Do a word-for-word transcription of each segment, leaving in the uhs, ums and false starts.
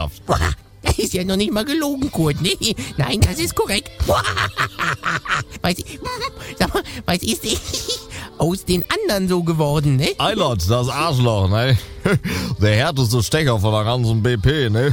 geschafft. Das ist ja noch nicht mal gelogen, Kurt, ne? Nein, das ist korrekt. Was, sag mal, was ist denn aus den anderen so geworden, ne? Eilert, das Arschloch, ne? Der härteste Stecher von der ganzen B P, ne?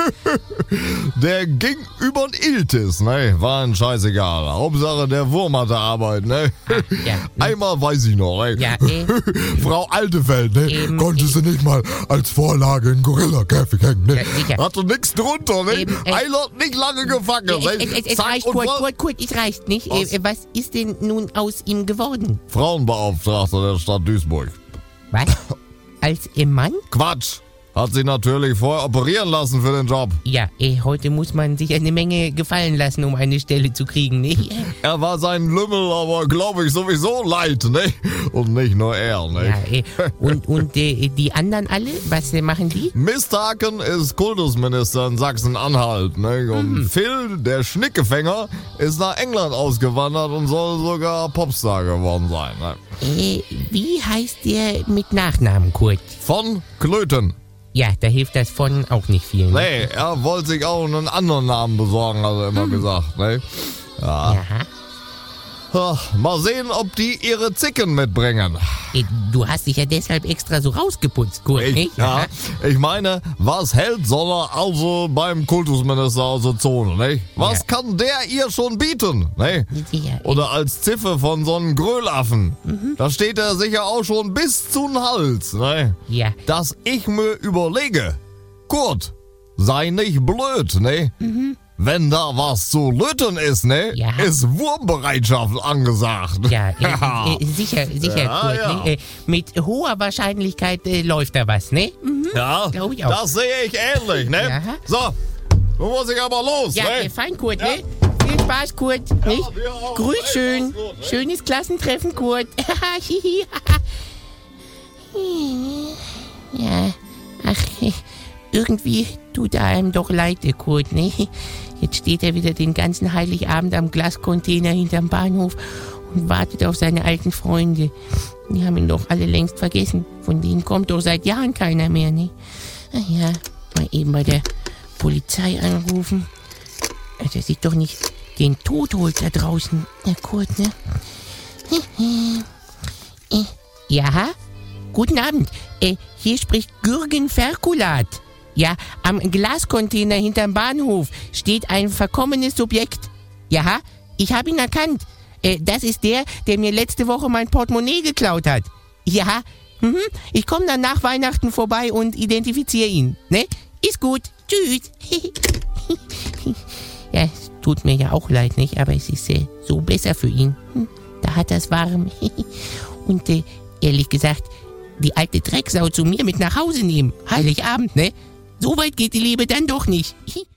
Der ging übern Iltis, ne? War ein scheißegal. Hauptsache, der Wurm hatte Arbeit, ne? Ah, ja. Einmal weiß ich noch, ey. Ja, äh, Frau Altefeld, ne? Ähm, Konnte sie nicht mal als Vorlage in Gorilla-Käfig hängen, ne? Ja, sicher. Hatte nix drunter, ne? Ähm, äh, Eilert nicht lange gefangen, es, ne? es, es, es Zack reicht, und Kurt, voll- Kurt, Kurt, es reicht nicht. Was? Äh, was ist denn nun aus ihm geworden? Frauenbeauftragter der Stadt Duisburg. Was? Als äh, Mann? Quatsch. Hat sich natürlich vorher operieren lassen für den Job. Ja, äh, heute muss man sich eine Menge gefallen lassen, um eine Stelle zu kriegen, ne? Er war sein Lümmel aber, glaube ich, sowieso leid, ne? Und nicht nur er, ne? Ja, äh, und und äh, die anderen alle, was äh, machen die? Misthaken ist Kultusminister in Sachsen-Anhalt, ne? Und Mhm. Phil, der Schnickefänger, ist nach England ausgewandert und soll sogar Popstar geworden sein, ne? Äh, wie heißt der mit Nachnamen, Kurt? Von Klöten. Ja, da hilft das von auch nicht viel. Ne? Nee, er wollte sich auch einen anderen Namen besorgen, hat er immer gesagt, ne? Ja. Aha. Ach, mal sehen, ob die ihre Zicken mitbringen. Äh, du hast dich ja deshalb extra so rausgeputzt, Kurt, Ich, nicht? ja, ich meine, was hält soll er also beim Kultusminister aus der Zone, ne? Was Ja. kann der ihr schon bieten, ne? Sicher. Oder als Ziffe von so einem Grölaffen. Da steht er sicher auch schon bis zu den Hals, ne? Ja. Dass ich mir überlege, Kurt, sei nicht blöd, ne? Wenn da was zu löten ist, ne? Ja. Ist Wurmbereitschaft angesagt. Ja, äh, äh, sicher, sicher, Ja, Kurt. ja. Ne? Äh, mit hoher Wahrscheinlichkeit äh, läuft da was, ne? Mhm. Ja, Glaub ich auch. das sehe ich ähnlich, ne? Ja. So, nun muss ich aber los, Ja, ne? äh, fein, Kurt, ne? Viel Spaß, Kurt, nicht? wir auch. Grüß Hey, schön. mach's gut, ne? Schönes Klassentreffen, Kurt. Ja, ach, irgendwie tut er einem doch leid, der Kurt, ne? Jetzt steht er wieder den ganzen Heiligabend am Glascontainer hinterm Bahnhof und wartet auf seine alten Freunde. Die haben ihn doch alle längst vergessen. Von denen kommt doch seit Jahren keiner mehr, ne? Ach ja, mal eben bei der Polizei anrufen. Dass er sich doch nicht den Tod holt da draußen, der Kurt, ne? Äh, Ja, guten Abend. Äh, hier spricht Gürgen Ferkulat. Ja, am Glascontainer hinterm Bahnhof steht ein verkommenes Subjekt. Ja, ich habe ihn erkannt. Äh, das ist der, der mir letzte Woche mein Portemonnaie geklaut hat. Ja, mhm. Ich komme dann nach Weihnachten vorbei und identifiziere ihn. Ne? Ist gut. Tschüss. Ja, es tut mir ja auch leid, nicht? Aber es ist äh, so besser für ihn. Hm, da hat er es warm. Und äh, ehrlich gesagt, die alte Drecksau zu mir mit nach Hause nehmen. Heiligabend, ne? So weit geht die Liebe dann doch nicht.